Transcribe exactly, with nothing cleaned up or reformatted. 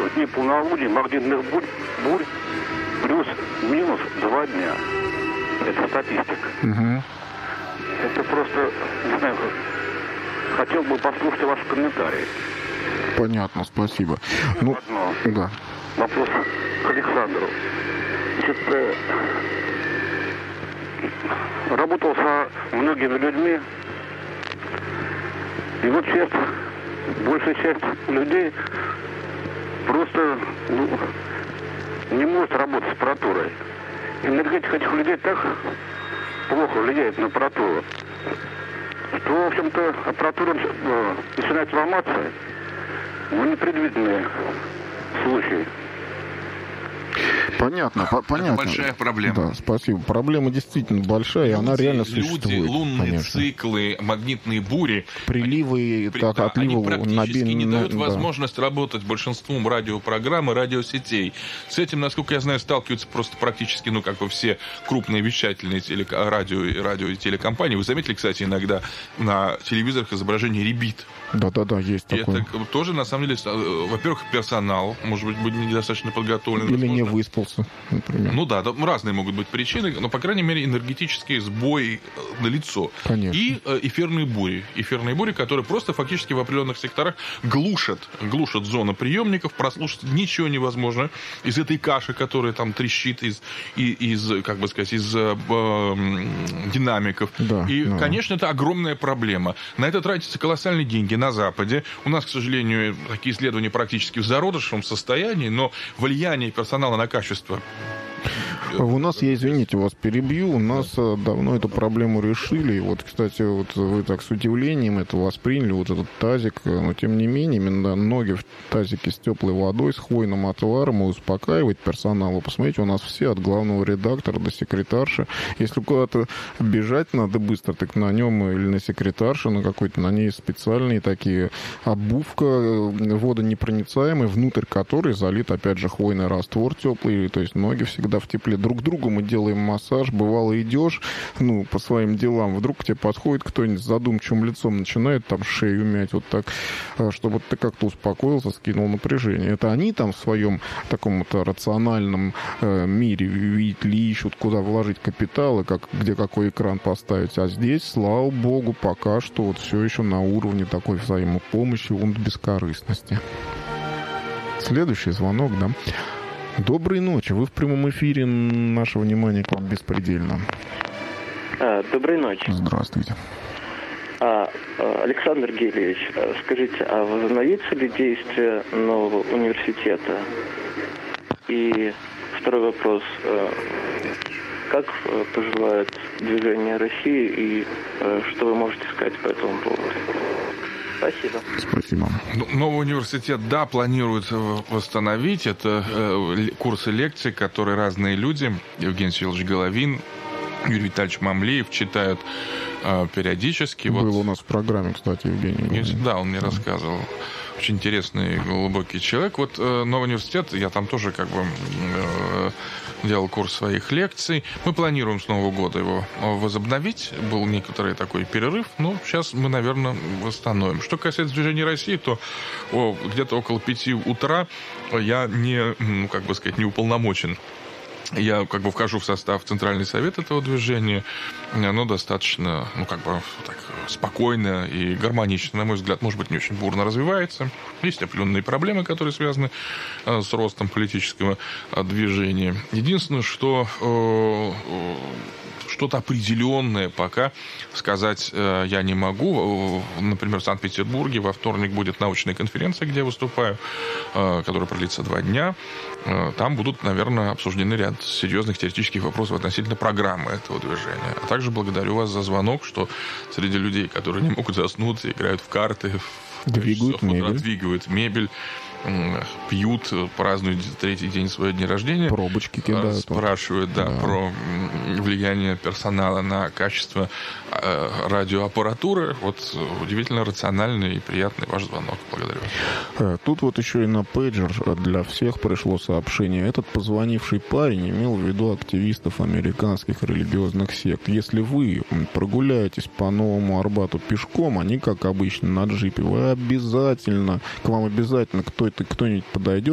дней полнолуния, магнитных бурь, бурь плюс-минус два дня. Это статистика. Угу. Это просто, не знаю, хотел бы послушать ваши комментарии. Понятно, спасибо. Ну, одно. Да. Вопрос к Александру. Значит, э, работал со многими людьми, и вот сейчас большая часть людей просто ну, не может работать с аппаратурой. Энергетика этих людей так плохо влияет на аппаратуру, что, в общем-то, аппаратура э, начинает ломаться в непредвиденные случаи. Понятно, по- понятно. Это большая проблема. Да, спасибо. Проблема действительно большая, и люди, она реально люди, существует. лунные конечно. циклы, магнитные бури. Приливы, При- так, да, отливы они практически на, не на, дают да. возможность работать большинству радиопрограмм и радиосетей. С этим, насколько я знаю, сталкиваются просто практически, ну, как бы все крупные вещательные телек... радио, радио и телекомпании. Вы заметили, кстати, иногда на телевизорах изображение ребит. Да-да-да, есть И такое. это тоже, на самом деле, во-первых, персонал, может быть, быть недостаточно подготовлен. Или не возможно. выспался, например. Ну да, там разные могут быть причины, но, по крайней мере, энергетические сбои налицо. Конечно. И э, эфирные бури. Эфирные бури, которые просто фактически в определенных секторах глушат, глушат зону приемников, прослушать ничего невозможно из этой каши, которая там трещит из, и, из как бы сказать, из э, э, динамиков. Да, и, да. конечно, это огромная проблема. На это тратятся колоссальные деньги на Западе. У нас, к сожалению, такие исследования практически в зародышевом состоянии, но влияние персонала на качество. У нас, я, извините, вас перебью, у нас да. давно эту проблему решили. И вот, кстати, вот вы так с удивлением это восприняли, вот этот тазик. Но, тем не менее, именно ноги в тазике с теплой водой, с хвойным отваром и успокаивать персонал. Вы посмотрите, у нас все, от главного редактора до секретарши. Если куда-то бежать надо быстро, так на нем или на секретарше, на какой-то, на ней специальные такие обувка водонепроницаемая, внутрь которой залит, опять же, хвойный раствор теплый, то есть ноги всегда в тепле. Друг другу мы делаем массаж. Бывало, идешь, ну, по своим делам, вдруг к тебе подходит кто-нибудь с задумчивым лицом, начинает там шею мять вот так, чтобы ты как-то успокоился, скинул напряжение. Это они там в своем таком вот рациональном э, мире видели, ищут, куда вложить капитал и как, где какой экран поставить. А здесь, слава богу, пока что вот все еще на уровне такой взаимопомощи и бескорыстности. Следующий звонок, да. Доброй ночи. Вы в прямом эфире. Наше внимание к вам беспредельно. А, доброй ночи. Здравствуйте. А, Александр Гелевич, скажите, а возобновится ли действие нового университета? И второй вопрос. Как поживает движение России и что вы можете сказать по этому поводу? Спасибо. Спасибо. Новый университет, да, планирует восстановить. Это э, курсы лекций, которые разные люди, Евгений Сергеевич Головин, Юрий Витальевич Мамлеев читают э, периодически. Был вот. у нас в программе, кстати, Евгений Головин. Да, он мне да. рассказывал. Очень интересный, глубокий человек. Вот э, новый университет, я там тоже как бы э, делал курс своих лекций. Мы планируем с Нового года его возобновить. Был некоторый такой перерыв, но сейчас мы, наверное, восстановим. Что касается движения России, то о, где-то около пяти утра я не, ну, как бы сказать, не уполномочен. Я как бы вхожу в состав Центральный совет этого движения. Оно достаточно, ну, как бы так, спокойно и гармонично, на мой взгляд, может быть, не очень бурно развивается. Есть определенные проблемы, которые связаны э, с ростом политического э, движения. Единственное, что э, что-то определенное пока сказать э, я не могу. Например, в Санкт-Петербурге во вторник будет научная конференция, где я выступаю, э, которая продлится два дня. Э, там будут, наверное, обсуждены ряд серьезных теоретических вопросов относительно программы этого движения. А также благодарю вас за звонок, что среди людей, которые не могут заснуть, играют в карты, двигают мебель. двигают мебель, пьют, празднуют третий день своего дня рождения. Пробочки кидают. Спрашивают, да, да. про влияние персонала на качество радиоаппаратуры. Вот удивительно рациональный и приятный ваш звонок. Благодарю вас. Тут вот еще и на пейджер для всех пришло сообщение. Этот позвонивший парень имел в виду активистов американских религиозных сект. Если вы прогуляетесь по Новому Арбату пешком, они, как обычно, на джипе, вы обязательно, к вам обязательно кто-то, кто-нибудь подойдет,